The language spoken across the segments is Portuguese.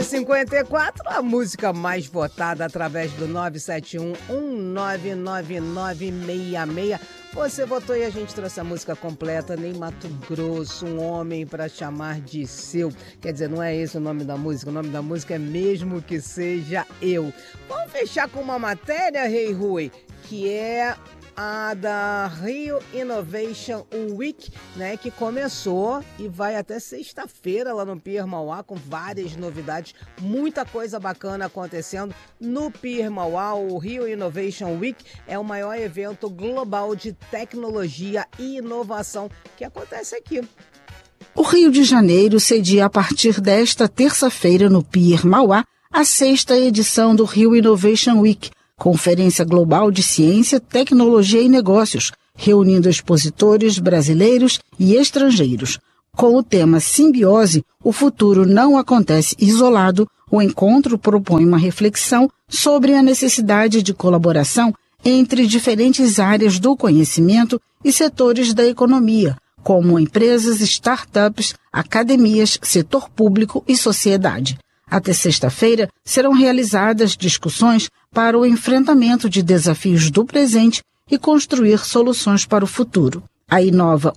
9h54, a música mais votada através do 971-199966. Você votou e a gente trouxe a música completa. Ney Matogrosso, um homem pra chamar de seu. Quer dizer, não é esse o nome da música. O nome da música é Mesmo Que Seja Eu. Vamos fechar com uma matéria, Rei Rui, que é a da Rio Innovation Week, né, que começou e vai até sexta-feira lá no Pier Mauá com várias novidades, muita coisa bacana acontecendo no Pier Mauá. O Rio Innovation Week é o maior evento global de tecnologia e inovação que acontece aqui. O Rio de Janeiro cedia a partir desta terça-feira no Pier Mauá a 6ª edição do Rio Innovation Week, Conferência Global de Ciência, Tecnologia e Negócios, reunindo expositores brasileiros e estrangeiros. Com o tema Simbiose, o futuro não acontece isolado, o encontro propõe uma reflexão sobre a necessidade de colaboração entre diferentes áreas do conhecimento e setores da economia, como empresas, startups, academias, setor público e sociedade. Até sexta-feira, serão realizadas discussões para o enfrentamento de desafios do presente e construir soluções para o futuro. A Inova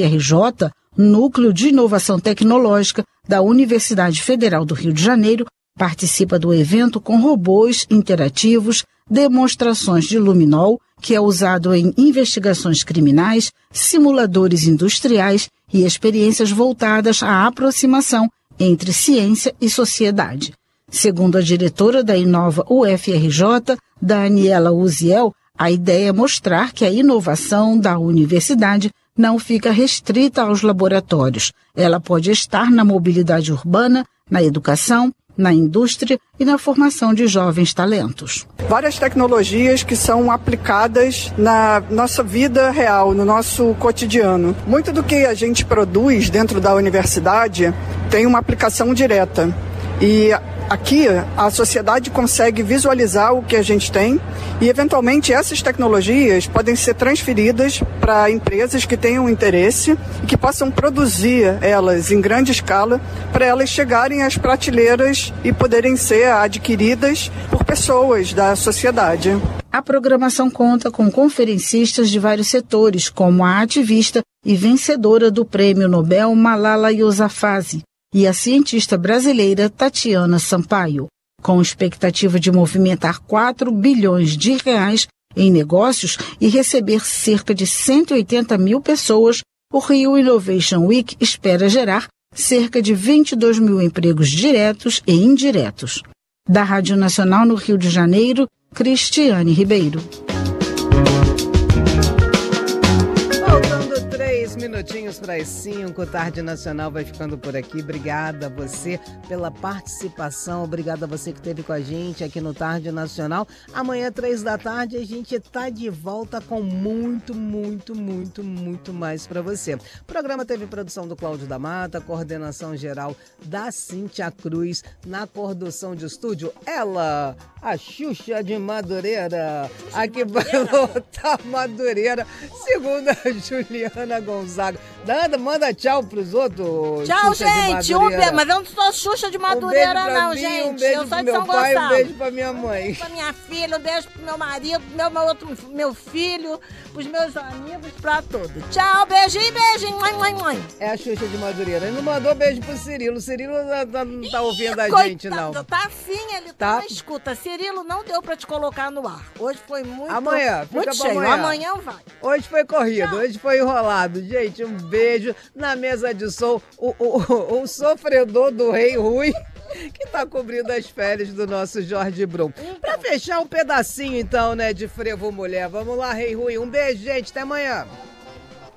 UFRJ, Núcleo de Inovação Tecnológica da Universidade Federal do Rio de Janeiro, participa do evento com robôs interativos, demonstrações de luminol, que é usado em investigações criminais, simuladores industriais e experiências voltadas à aproximação entre ciência e sociedade. Segundo a diretora da Inova UFRJ, Daniela Uziel, a ideia é mostrar que a inovação da universidade não fica restrita aos laboratórios. Ela pode estar na mobilidade urbana, na educação, na indústria e na formação de jovens talentos. Várias tecnologias que são aplicadas na nossa vida real, no nosso cotidiano. Muito do que a gente produz dentro da universidade tem uma aplicação direta. E aqui a sociedade consegue visualizar o que a gente tem e, eventualmente, essas tecnologias podem ser transferidas para empresas que tenham interesse e que possam produzir elas em grande escala para elas chegarem às prateleiras e poderem ser adquiridas por pessoas da sociedade. A programação conta com conferencistas de vários setores, como a ativista e vencedora do Prêmio Nobel Malala Yousafzai e a cientista brasileira Tatiana Sampaio, com expectativa de movimentar 4 bilhões de reais em negócios e receber cerca de 180 mil pessoas. O Rio Innovation Week espera gerar cerca de 22 mil empregos diretos e indiretos. Da Rádio Nacional no Rio de Janeiro, Cristiane Ribeiro. Faltando 3 minutinhos para as 5, Tarde Nacional vai ficando por aqui. Obrigada a você pela participação, obrigada a você que esteve com a gente aqui no Tarde Nacional. Amanhã, 3 da tarde, a gente está de volta com muito mais para você. O programa teve produção do Cláudio da Mata, coordenação geral da Cíntia Cruz, na coordenação de estúdio, ela, a Xuxa de Madureira, aqui vai lotar Madureira, segunda Juliana Gonzaga. Nada, manda tchau pros outros. Tchau, gente. Mas eu não sou Xuxa de Madureira, não, mim, gente. Um beijo eu sou pro de São meu pai, Gonçalo. um beijo pra minha mãe. Um beijo pra minha filha, um beijo pro meu marido, meu filho, pros meus amigos, pra todos. Tchau, beijinho. Mãe. É a Xuxa de Madureira. Ele não mandou beijo pro Cirilo. O Cirilo não tá ouvindo a gente, não. Tá sim, ele tá na escuta. Cirilo, não deu pra te colocar no ar. Hoje foi amanhã, muito cheio. Amanhã vai. Hoje foi corrido, hoje foi enrolado. Gente, um beijo na mesa de som. O sofredor do Rei Rui, que tá cobrindo as férias do nosso Jorge Brum. Pra fechar um pedacinho, então, né, de Frevo Mulher. Vamos lá, Rei Rui. Um beijo, gente. Até amanhã.